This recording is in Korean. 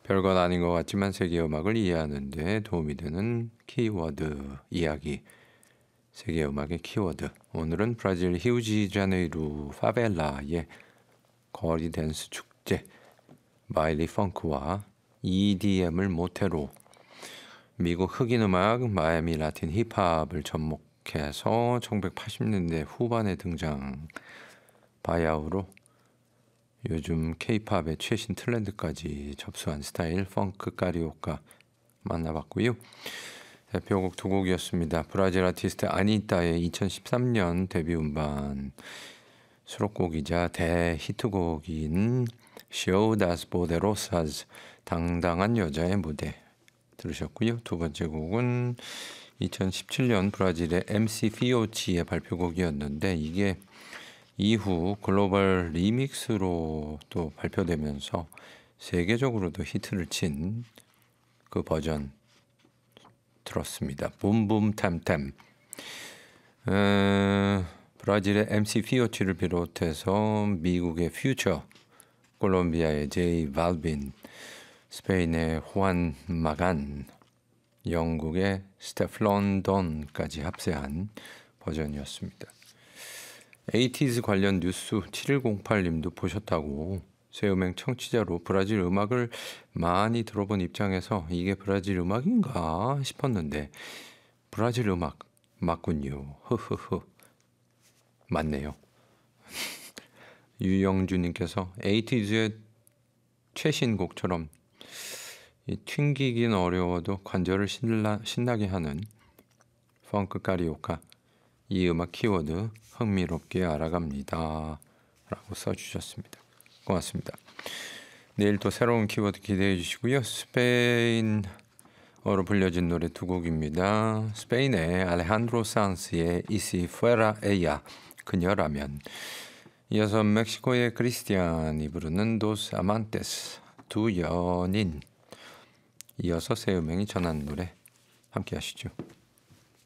별건 아닌 것 같지만 세계 음악을 이해하는 데 도움이 되는 키워드 이야기. 세계 음악의 키워드. 오늘은 브라질 히우지자네이루 파벨라의 거리 댄스 축제 마일리 펑크와 EDM을 모태로 미국 흑인 음악 마이애미 라틴 힙합을 접목해서 1980년대 후반에 등장 바야흐로 요즘 K-팝의 최신 트렌드까지 접수한 스타일 펑크 카리오카 만나봤고요. 대표곡 두 곡이었습니다. 브라질 아티스트 아니타의 2013년 데뷔 음반 수록곡이자 대히트곡인 Show das Poderosas 당당한 여자의 무대 들으셨고요. 두 번째 곡은 2017년 브라질의 MC 피오치의 발표곡이었는데 이게 이후 글로벌 리믹스로 또 발표되면서 세계적으로도 히트를 친 그 버전 들었습니다. 붐붐템템. 브라질의 MC 피오치를 비롯해서 미국의 퓨처, 콜롬비아의 제이 발빈, 스페인의 호안 마간, 영국의 스테프 런던까지 합세한 버전이었습니다. 80s 관련 뉴스 7108님도 보셨다고 새음행 청취자로 브라질 음악을 많이 들어본 입장에서 이게 브라질 음악인가 싶었는데 브라질 음악 맞군요. 흐흐흐 맞네요. 유영주님께서 80s의 최신곡처럼 튕기긴 어려워도 관절을 신나게 하는 펑크 카리오카 이 음악 키워드 흥미롭게 알아갑니다 라고 써주셨습니다. 고맙습니다. 내일 또 새로운 키워드 기대해 주시고요. 스페인어로 불려진 노래 두 곡입니다. 스페인의 알레한드로 산스의 이시 fuera ella 그녀라면, 이어서 멕시코의 크리스티안이 부르는 도스 아만테스 두 연인, 이어서 새 음행이 전한 노래 함께 하시죠.